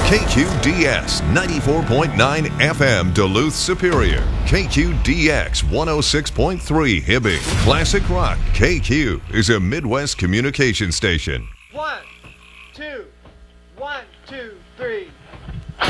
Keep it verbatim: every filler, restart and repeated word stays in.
K Q D S ninety-four point nine F M Duluth Superior. K Q D X one oh six point three Hibbing. Classic Rock K Q is a Midwest communication station. One, two, one, two, three.